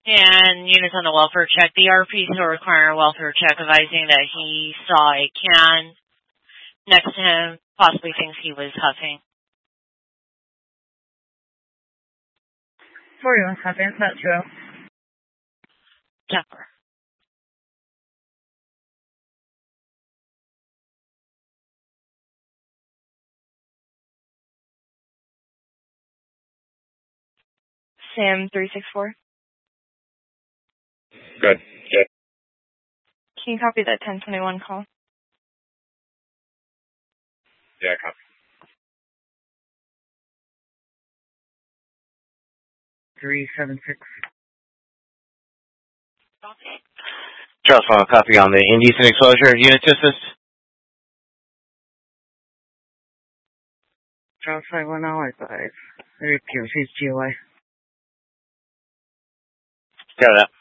And units on the welfare check. The RP still require a welfare check, advising that he saw a can next to him, possibly thinks he was huffing. 41 copy, that's true. Jumper. Sam 364. Good. Can you copy that 1021 call? Yeah, copy. 376. Charles, final copy on the indecent exposure. Unit to assist. Charles 510 I5. Repeat, please GOI. Got that.